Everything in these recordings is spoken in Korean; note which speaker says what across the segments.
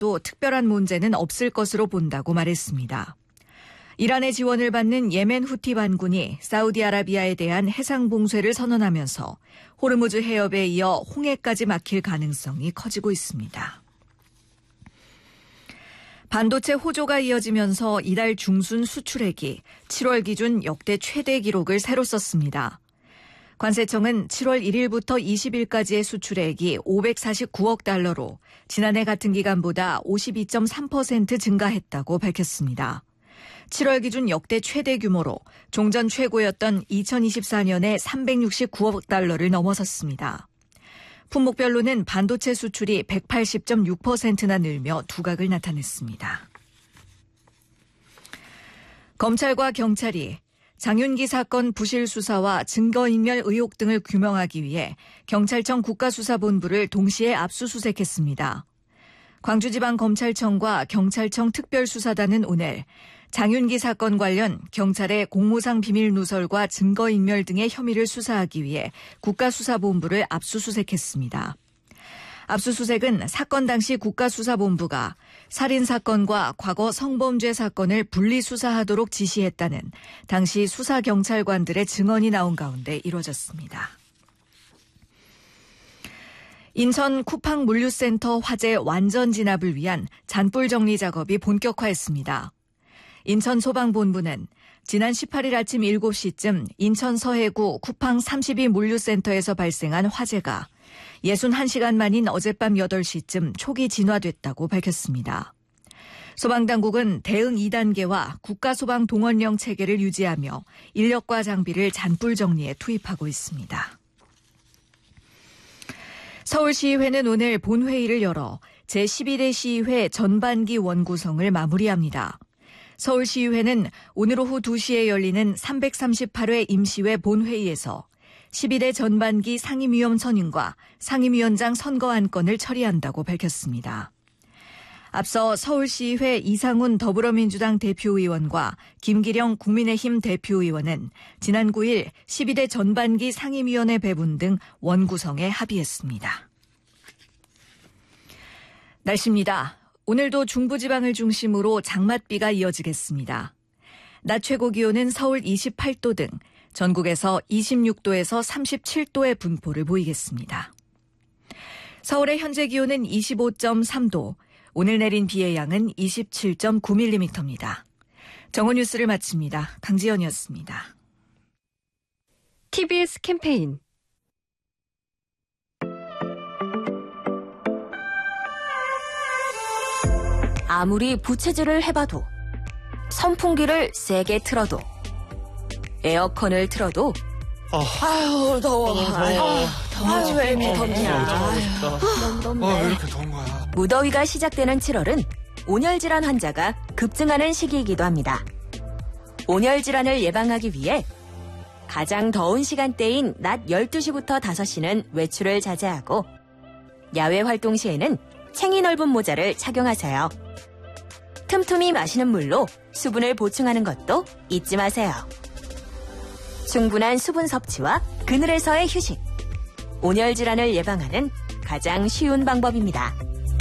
Speaker 1: 것도 특별한 문제는 없을 것으로 본다고 말했습니다. 이란의 지원을 받는 예멘 후티 반군이 사우디아라비아에 대한 해상 봉쇄를 선언하면서 호르무즈 해협에 이어 홍해까지 막힐 가능성이 커지고 있습니다. 반도체 호조가 이어지면서 이달 중순 수출액이 7월 기준 역대 최대 기록을 새로 썼습니다. 관세청은 7월 1일부터 20일까지의 수출액이 549억 달러로 지난해 같은 기간보다 52.3% 증가했다고 밝혔습니다. 7월 기준 역대 최대 규모로 종전 최고였던 2024년에 369억 달러를 넘어섰습니다. 품목별로는 반도체 수출이 180.6%나 늘며 두각을 나타냈습니다. 검찰과 경찰이 장윤기 사건 부실 수사와 증거인멸 의혹 등을 규명하기 위해 경찰청 국가수사본부를 동시에 압수수색했습니다. 광주지방검찰청과 경찰청 특별수사단은 오늘 장윤기 사건 관련 경찰의 공무상 비밀 누설과 증거인멸 등의 혐의를 수사하기 위해 국가수사본부를 압수수색했습니다. 압수수색은 사건 당시 국가수사본부가 살인사건과 과거 성범죄 사건을 분리수사하도록 지시했다는 당시 수사경찰관들의 증언이 나온 가운데 이뤄졌습니다. 인천 쿠팡 물류센터 화재 완전 진압을 위한 잔불 정리 작업이 본격화했습니다. 인천 소방본부는 지난 18일 아침 7시쯤 인천 서해구 쿠팡 32 물류센터에서 발생한 화재가 61시간 만인 어젯밤 8시쯤 초기 진화됐다고 밝혔습니다. 소방당국은 대응 2단계와 국가소방동원령 체계를 유지하며 인력과 장비를 잔불 정리에 투입하고 있습니다. 서울시의회는 오늘 본회의를 열어 제12대 시의회 전반기 원구성을 마무리합니다. 서울시의회는 오늘 오후 2시에 열리는 338회 임시회 본회의에서 12대 전반기 상임위원 선임과 상임위원장 선거 안건을 처리한다고 밝혔습니다. 앞서 서울시의회 이상훈 더불어민주당 대표의원과 김기령 국민의힘 대표의원은 지난 9일 12대 전반기 상임위원회 배분 등 원구성에 합의했습니다. 날씨입니다. 오늘도 중부지방을 중심으로 장맛비가 이어지겠습니다. 낮 최고 기온은 서울 28도 등 전국에서 26도에서 37도의 분포를 보이겠습니다. 서울의 현재 기온은 25.3도, 오늘 내린 비의 양은 27.9mm입니다. 정오 뉴스를 마칩니다. 강지연이었습니다.
Speaker 2: TBS 캠페인 아무리 부채질을 해봐도 선풍기를 세게 틀어도 에어컨을 틀어도 아유 더워. 아유 왜 이렇게 덥냐.
Speaker 3: 왜 이렇게 더운 거야.
Speaker 2: 무더위가 시작되는 7월은 온열 질환 환자가 급증하는 시기이기도 합니다. 온열 질환을 예방하기 위해 가장 더운 시간대인 낮 12시부터 5시는 외출을 자제하고 야외 활동 시에는 챙이 넓은 모자를 착용하세요. 틈틈이 마시는 물로 수분을 보충하는 것도 잊지 마세요. 충분한 수분 섭취와 그늘에서의 휴식. 온열 질환을 예방하는 가장 쉬운 방법입니다.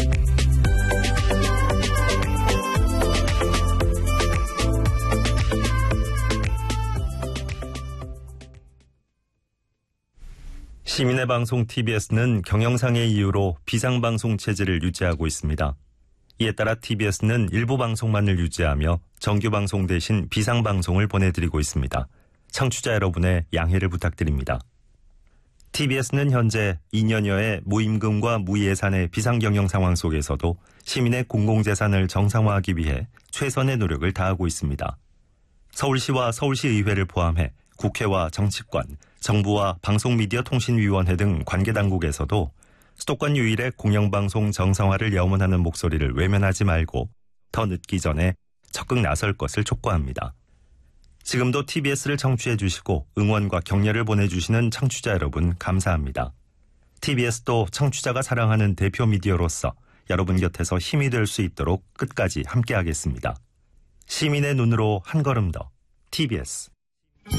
Speaker 4: 시민의 방송 TBS는 경영상의 이유로 비상방송 체제를 유지하고 있습니다. 이에 따라 TBS는 일부 방송만을 유지하며 정규방송 대신 비상방송을 보내드리고 있습니다. 청취자 여러분의 양해를 부탁드립니다. TBS는 현재 2년여의 무임금과 무예산의 비상경영 상황 속에서도 시민의 공공재산을 정상화하기 위해 최선의 노력을 다하고 있습니다. 서울시와 서울시의회를 포함해 국회와 정치권, 정부와 방송미디어통신위원회 등 관계당국에서도 수도권 유일의 공영방송 정상화를 염원하는 목소리를 외면하지 말고 더 늦기 전에 적극 나설 것을 촉구합니다. 지금도 TBS를 청취해 주시고 응원과 격려를 보내주시는 청취자 여러분 감사합니다. TBS도 청취자가 사랑하는 대표 미디어로서 여러분 곁에서 힘이 될 수 있도록 끝까지 함께하겠습니다. 시민의 눈으로 한 걸음 더 TBS